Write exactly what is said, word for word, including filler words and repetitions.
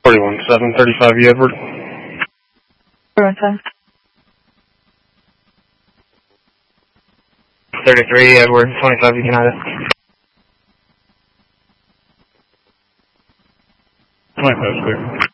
forty-one seven, thirty-five E Edward. forty-one seven. thirty-three Edward, twenty-five United. twenty-five clear.